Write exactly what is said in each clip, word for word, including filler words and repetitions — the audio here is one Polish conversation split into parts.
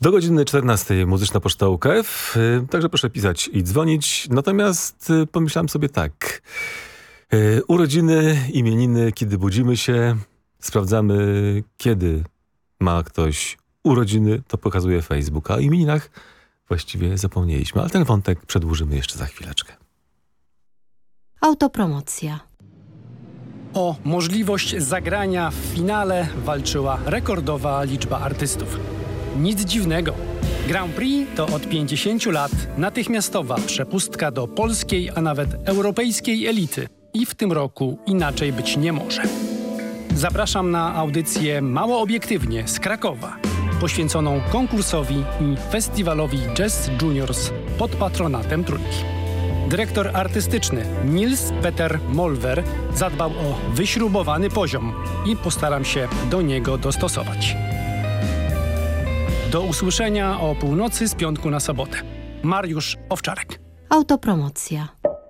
Do godziny czternastej Muzyczna Poczta U K F, także proszę pisać i dzwonić. Natomiast pomyślałem sobie tak, urodziny, imieniny, kiedy budzimy się, sprawdzamy, kiedy ma ktoś urodziny, to pokazuje Facebook, a o imieninach właściwie zapomnieliśmy, ale ten wątek przedłużymy jeszcze za chwileczkę. Autopromocja. O możliwość zagrania w finale walczyła rekordowa liczba artystów. Nic dziwnego. Grand Prix to od pięćdziesięciu lat natychmiastowa przepustka do polskiej, a nawet europejskiej elity. I w tym roku inaczej być nie może. Zapraszam na audycję Mało Obiektywnie z Krakowa, poświęconą konkursowi i festiwalowi Jazz Juniors pod patronatem Trójki. Dyrektor artystyczny Nils Peter Molver zadbał o wyśrubowany poziom i postaram się do niego dostosować. Do usłyszenia o północy z piątku na sobotę. Mariusz Owczarek. Autopromocja.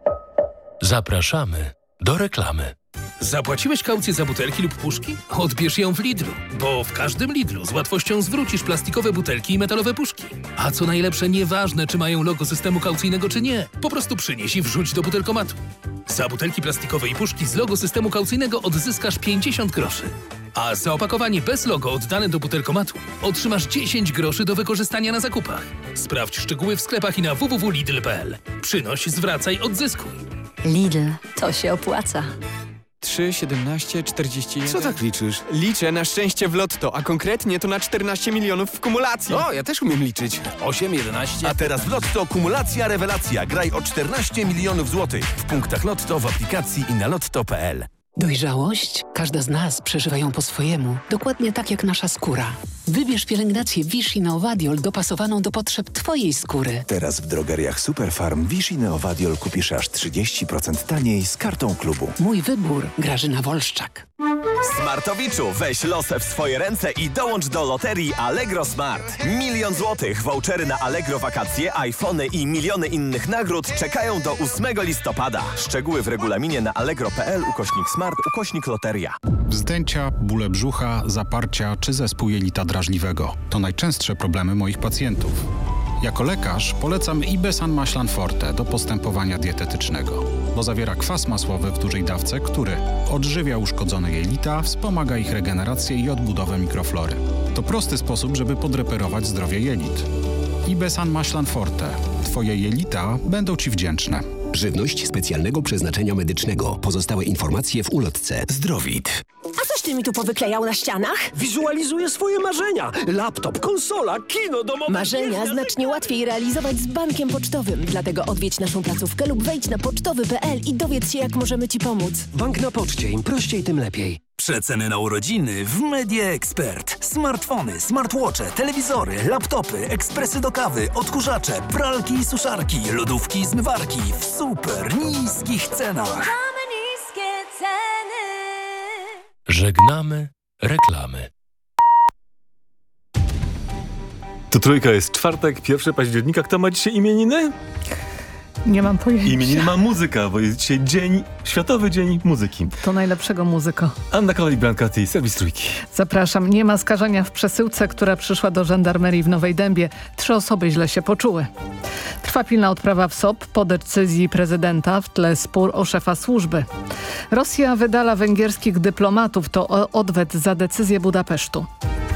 Zapraszamy do reklamy. Zapłaciłeś kaucję za butelki lub puszki? Odbierz ją w Lidlu, bo w każdym Lidlu z łatwością zwrócisz plastikowe butelki i metalowe puszki. A co najlepsze, nieważne czy mają logo systemu kaucyjnego czy nie, po prostu przynieś i wrzuć do butelkomatu. Za butelki plastikowe i puszki z logo systemu kaucyjnego odzyskasz pięćdziesiąt groszy. A za opakowanie bez logo oddane do butelkomatu otrzymasz dziesięć groszy do wykorzystania na zakupach. Sprawdź szczegóły w sklepach i na w w w kropka lidl kropka p l. Przynoś, zwracaj, odzyskuj. Lidl, to się opłaca. trzy, siedemnaście, czterdzieści jeden. Co tak liczysz? Liczę na szczęście w lotto, a konkretnie to na czternaście milionów w kumulacji. O, ja też umiem liczyć. osiem, jedenaście. A teraz w Lotto kumulacja rewelacja. Graj o czternaście milionów złotych w punktach Lotto, w aplikacji i na lotto kropka p l. Dojrzałość? Każda z nas przeżywa ją po swojemu, dokładnie tak jak nasza skóra. Wybierz pielęgnację Vichy Neovadiol dopasowaną do potrzeb Twojej skóry. Teraz w drogeriach Superfarm Vichy Neovadiol kupisz aż trzydzieści procent taniej z kartą klubu. Mój wybór. Grażyna Wolszczak. Smartowiczu, weź losy w swoje ręce i dołącz do loterii Allegro Smart. Milion złotych, vouchery na Allegro wakacje, iPhony i miliony innych nagród czekają do ósmego listopada. Szczegóły w regulaminie na allegro kropka p l ukośnik smart ukośnik loteria. Wzdęcia, bóle brzucha, zaparcia czy zespół jelita drażliwego to najczęstsze problemy moich pacjentów. Jako lekarz polecam Ibesan Maślan Forte do postępowania dietetycznego, bo zawiera kwas masłowy w dużej dawce, który odżywia uszkodzone jelita, wspomaga ich regenerację i odbudowę mikroflory. To prosty sposób, żeby podreperować zdrowie jelit. Ibesan Maślan Forte. Twoje jelita będą Ci wdzięczne. Żywność specjalnego przeznaczenia medycznego. Pozostałe informacje w ulotce. Zdrowit. A coś ty mi tu powyklejał na ścianach? Wizualizuję swoje marzenia. Laptop, konsola, kino domowe... Marzenia znacznie łatwiej realizować z bankiem pocztowym. Dlatego odwiedź naszą placówkę lub wejdź na pocztowy kropka p l i dowiedz się, jak możemy Ci pomóc. Bank na poczcie. Im prościej, tym lepiej. Przeceny na urodziny w Media Expert. Smartfony, smartwatche, telewizory, laptopy, ekspresy do kawy, odkurzacze, pralki i suszarki, lodówki i zmywarki w super niskich cenach. Mamy niskie ceny. Żegnamy reklamy. To Trójka, jest czwartek, pierwszego października. Kto ma dzisiaj imieniny? Nie mam pojęcia. Imieniny ma muzyka, bo jest dzisiaj dzień, Światowy Dzień Muzyki. To najlepszego muzyko. Anna Kowalik-Brancaty, serwis Trójki. Zapraszam. Nie ma skażenia w przesyłce, która przyszła do żandarmerii w Nowej Dębie. Trzy osoby źle się poczuły. Trwa pilna odprawa w S O P po decyzji prezydenta, w tle spór o szefa służby. Rosja wydala węgierskich dyplomatów. To odwet za decyzję Budapesztu.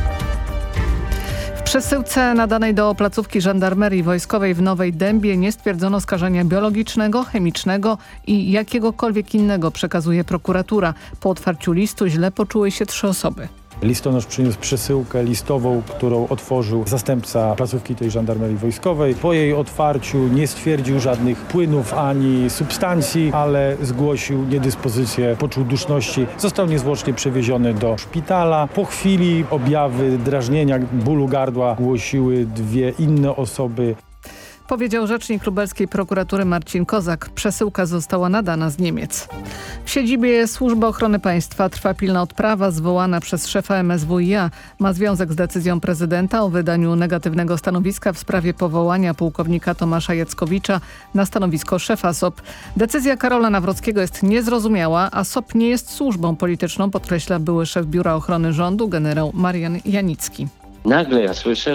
W przesyłce nadanej do placówki żandarmerii wojskowej w Nowej Dębie nie stwierdzono skażenia biologicznego, chemicznego i jakiegokolwiek innego, przekazuje prokuratura. Po otwarciu listu źle poczuły się trzy osoby. Listonosz przyniósł przesyłkę listową, którą otworzył zastępca placówki tej żandarmerii wojskowej. Po jej otwarciu nie stwierdził żadnych płynów ani substancji, ale zgłosił niedyspozycję, poczuł duszności. Został niezwłocznie przewieziony do szpitala. Po chwili objawy drażnienia, bólu gardła głosiły dwie inne osoby. Powiedział rzecznik lubelskiej prokuratury Marcin Kozak. Przesyłka została nadana z Niemiec. W siedzibie Służby Ochrony Państwa trwa pilna odprawa zwołana przez szefa M S W i A. Ma związek z decyzją prezydenta o wydaniu negatywnego stanowiska w sprawie powołania pułkownika Tomasza Jackowicza na stanowisko szefa S O P. Decyzja Karola Nawrockiego jest niezrozumiała, a S O P nie jest służbą polityczną, podkreśla były szef Biura Ochrony Rządu generał Marian Janicki. Nagle ja słyszę,